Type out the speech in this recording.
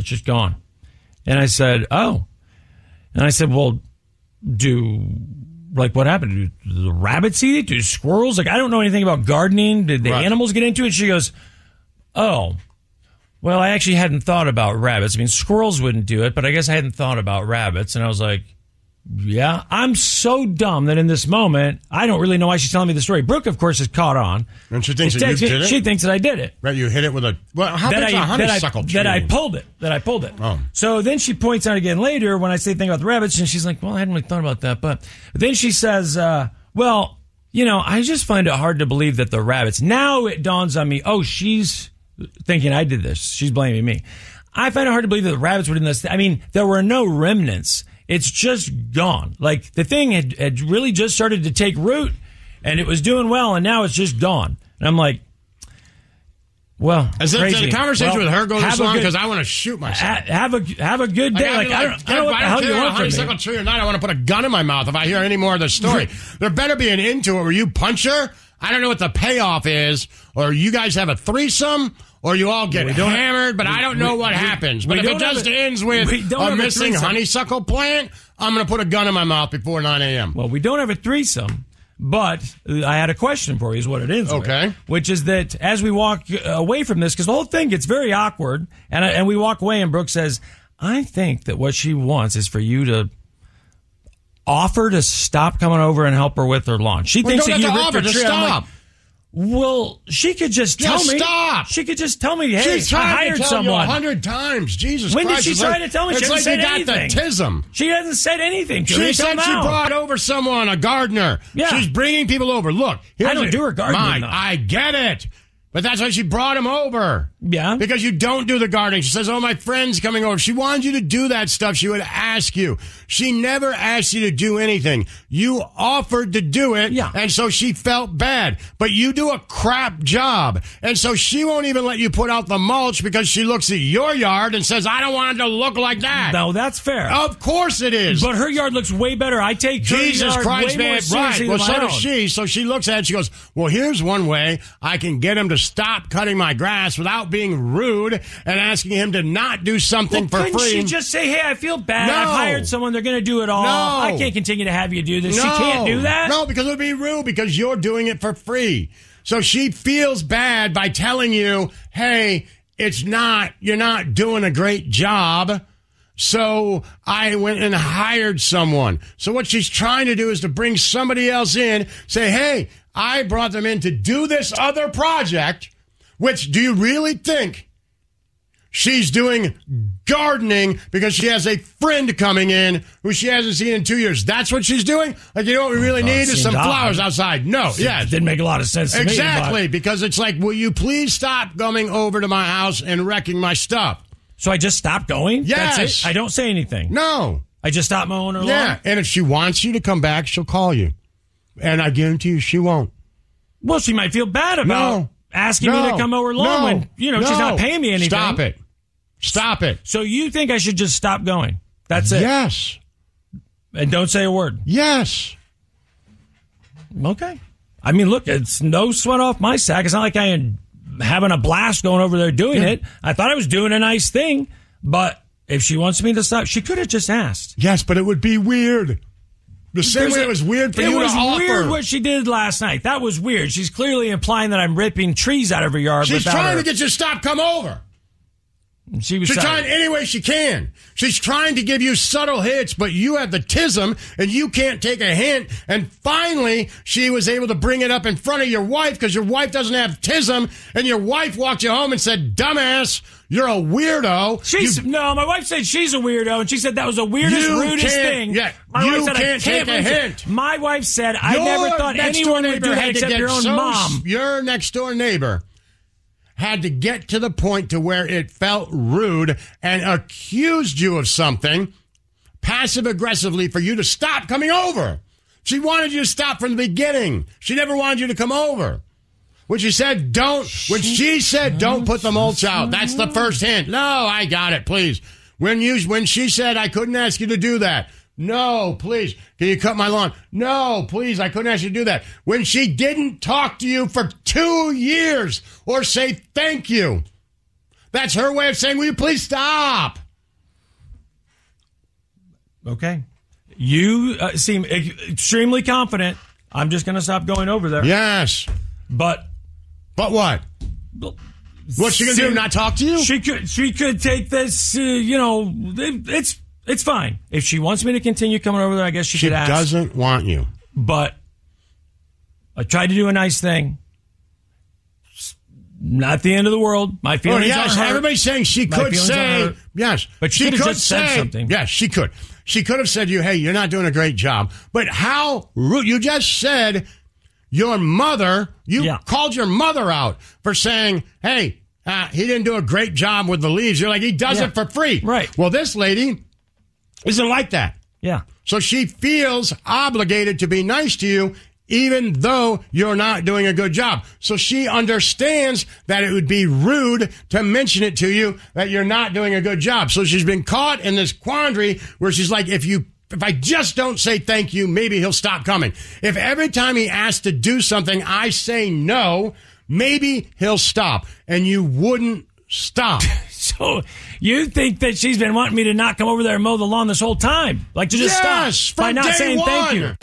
It's just gone. And I said, oh. And I said, well, what happened? Do the rabbits eat it? Do squirrels? I don't know anything about gardening. Did the animals get into it? She goes, oh, well, I actually hadn't thought about rabbits. I mean, squirrels wouldn't do it, but I guess I hadn't thought about rabbits. And I was like, yeah, I'm so dumb that in this moment, I don't really know why she's telling me the story. Brooke, of course, is caught on. And she thinks that you did it? She thinks that I did it. Right, you hit it with a... Well, how big's a honeysuckle tree? That I pulled it. Oh. So then she points out again later when I say the thing about the rabbits, and she's like, well, I hadn't really thought about that. But then she says, well, I just find it hard to believe that the rabbits... Now it dawns on me, oh, she's thinking I did this. She's blaming me. I find it hard to believe that the rabbits were in this. I mean, there were no remnants. It's just gone. Like, the thing had really just started to take root, and it was doing well, and now it's just gone. And I'm like, well, did the conversation with her go this long? Because I want to shoot myself. Have a good day. I don't know what the hell you want from me. Honeysuckle tree or not, I want to put a gun in my mouth if I hear any more of the story. There better be an end to it where you punch her. I don't know what the payoff is, or you guys have a threesome, or you all get hammered, but I don't know what happens. But if it just ends with a missing honeysuckle plant, I'm going to put a gun in my mouth before 9 a.m. Well, we don't have a threesome, but I had a question for you is what it is. Okay. Which is that as we walk away from this, because the whole thing gets very awkward, and we walk away and Brooke says, I think that what she wants is for you to offer to stop coming over and help her with her lawn. She thinks that you ripped her tree. Stop. Well, she could just tell me. Stop. She could just tell me, hey, She's I tried hired to tell someone. You 100 times. Jesus when Christ. Did she try to tell me? She hasn't said anything. It's like you got the tism. She hasn't said anything. She said she brought over someone, a gardener. Yeah. She's bringing people over. Look. I don't do her gardening. I get it. But that's why she brought him over. Yeah. Because you don't do the gardening. She says, oh, my friend's coming over. If she wanted you to do that stuff, she would ask you. She never asked you to do anything. You offered to do it. Yeah. And so she felt bad. But you do a crap job. And so she won't even let you put out the mulch because she looks at your yard and says, I don't want it to look like that. No, that's fair. Of course it is. But her yard looks way better. I take Jesus her yard Christ, way more seriously Well, than so my does own. she. So she looks at it. She goes, well, here's one way I can get him to stop cutting my grass without being rude and asking him to not do something for free. Couldn't she just say, hey, I feel bad. No. I've hired someone. They're going to do it all. No. I can't continue to have you do this. No. She can't do that? No, because it would be rude because you're doing it for free. So she feels bad by telling you, hey, you're not doing a great job. So I went and hired someone. So what she's trying to do is to bring somebody else in, say, hey, I brought them in to do this other project, which do you really think she's doing gardening because she has a friend coming in who she hasn't seen in 2 years? That's what she's doing? Like, you know what we really need is some flowers outside. No, yeah. It didn't make a lot of sense to me. Exactly, because it's like, will you please stop coming over to my house and wrecking my stuff? So I just stopped going? Yes. That's it? I don't say anything. No. I just stopped mowing her lawn? Yeah, and if she wants you to come back, she'll call you. And I guarantee you she won't. Well, she might feel bad about asking me to come mow her lawn when, she's not paying me anything. Stop it. Stop it. So you think I should just stop going? That's it? Yes. And don't say a word? Yes. Okay. I mean, look, it's no sweat off my sack. It's not like I am having a blast going over there doing it. I thought I was doing a nice thing, but if she wants me to stop, she could have just asked. Yes, but it would be weird. The same way it was weird for you to offer. It was weird what she did last night. That was weird. She's clearly implying that I'm ripping trees out of her yard. She's trying to get you to stop, come over. She's trying any way she can. She's trying to give you subtle hits, but you have the tism, and you can't take a hint. And finally, she was able to bring it up in front of your wife because your wife doesn't have tism, and your wife walked you home and said, dumbass, you're a weirdo. No, my wife said she's a weirdo, and she said that was the weirdest, rudest thing. Yeah, my you wife said, can't take a hint. My wife said, I never thought anyone would do that except your own mom. Your next-door neighbor had to get to the point to where it felt rude and accused you of something passive-aggressively for you to stop coming over. She wanted you to stop from the beginning. She never wanted you to come over. When she said don't put the mulch out, that's the first hint. No, I got it, please. When she said I couldn't ask you to do that. No, please. Can you cut my lawn? No, please. I couldn't ask you to do that. When she didn't talk to you for 2 years or say thank you. That's her way of saying, will you please stop? Okay. You seem extremely confident. I'm just going to stop going over there. Yes. But what? What's she going to do, not talk to you? She could take this, it's fine. If she wants me to continue coming over there, I guess she could ask. She doesn't want you. But I tried to do a nice thing. Not the end of the world. My feelings are hurt. Everybody's saying she could say, yes. But she could have just said something. Yes, she could. She could have said to you, hey, you're not doing a great job. But how rude. You just said your mother, called your mother out for saying, hey, he didn't do a great job with the leaves. You're like, he does it for free. Right. Well, this lady isn't like that. Yeah. So she feels obligated to be nice to you even though you're not doing a good job. So she understands that it would be rude to mention it to you that you're not doing a good job. So she's been caught in this quandary where she's like, if I just don't say thank you, maybe he'll stop coming. If every time he asks to do something, I say no, maybe he'll stop. And you wouldn't stop. So you think that she's been wanting me to not come over there and mow the lawn this whole time? Like to just stop by not saying thank you?